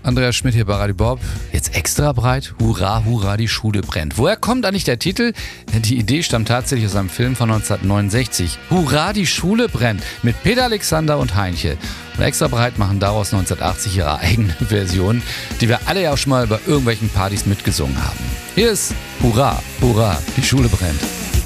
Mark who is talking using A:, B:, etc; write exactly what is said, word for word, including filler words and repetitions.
A: Andreas Schmidt hier bei Radio Bob. Jetzt extra breit. Hurra, hurra, die Schule brennt. Woher kommt eigentlich der Titel? Die Idee stammt tatsächlich aus einem Film von neunzehnhundertneunundsechzig. Hurra, die Schule brennt. Mit Peter Alexander und Heinche. Und extra breit machen daraus neunzehnhundertachtzig ihre eigene Version, die wir alle ja auch schon mal bei irgendwelchen Partys mitgesungen haben. Hier ist Hurra, hurra, die Schule brennt.